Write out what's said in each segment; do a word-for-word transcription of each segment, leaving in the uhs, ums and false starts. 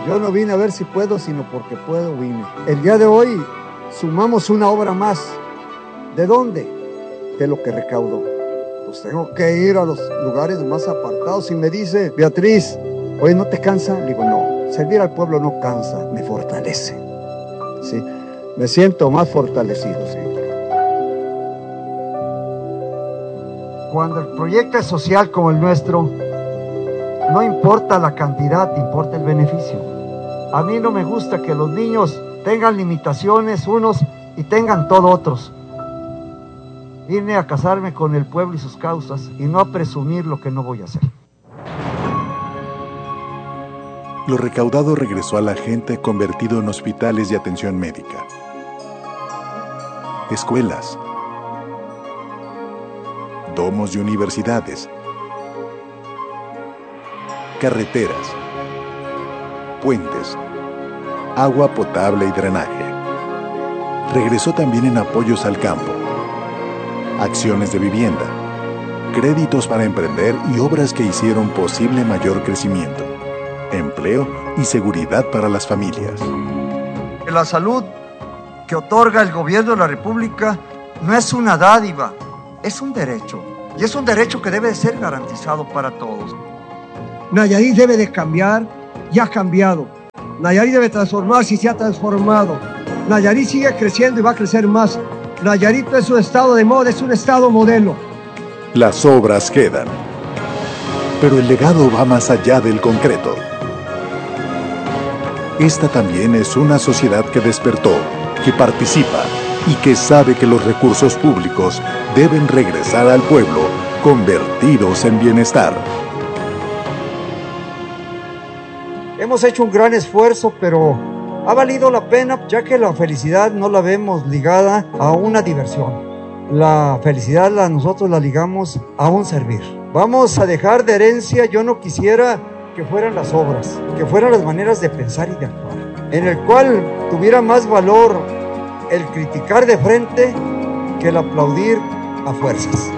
Yo no vine a ver si puedo, sino porque puedo vine. El día de hoy sumamos una obra más. ¿De dónde? De lo que recaudó. Pues tengo que ir a los lugares más apartados y me dice, Beatriz, oye, ¿no te cansa? Le digo, no, servir al pueblo no cansa, me fortalece. Sí, me siento más fortalecido, sí. Cuando el proyecto es social como el nuestro, no importa la cantidad, importa el beneficio. A mí no me gusta que los niños tengan limitaciones unos y tengan todo otros. Vine a casarme con el pueblo y sus causas y no a presumir lo que no voy a hacer. Lo recaudado regresó a la gente convertido en hospitales de atención médica, escuelas, domos de universidades, carreteras, puentes, agua potable y drenaje. Regresó también en apoyos al campo, acciones de vivienda, créditos para emprender y obras que hicieron posible mayor crecimiento, empleo y seguridad para las familias. La salud que otorga el gobierno de la República no es una dádiva, es un derecho. Y es un derecho que debe ser garantizado para todos. Nayarit debe de cambiar, ya ha cambiado. Nayarit debe transformarse y se ha transformado. Nayarit sigue creciendo y va a crecer más. Nayarit no es un estado de moda, es un estado modelo. Las obras quedan, pero el legado va más allá del concreto. Esta también es una sociedad que despertó, que participa y que sabe que los recursos públicos deben regresar al pueblo, convertidos en bienestar. Hemos hecho un gran esfuerzo, pero ha valido la pena, ya que la felicidad no la vemos ligada a una diversión. La felicidad la, nosotros la ligamos a un servir. Vamos a dejar de herencia, yo no quisiera que fueran las obras, que fueran las maneras de pensar y de actuar, en el cual tuviera más valor el criticar de frente que el aplaudir a fuerzas.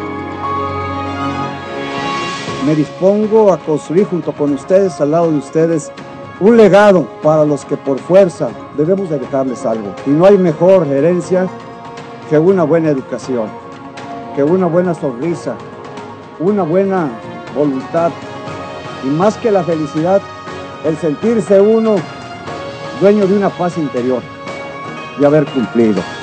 Me dispongo a construir junto con ustedes, al lado de ustedes, un legado para los que por fuerza debemos de dejarles algo. Y no hay mejor herencia que una buena educación, que una buena sonrisa, una buena voluntad. Y más que la felicidad, el sentirse uno dueño de una paz interior y haber cumplido.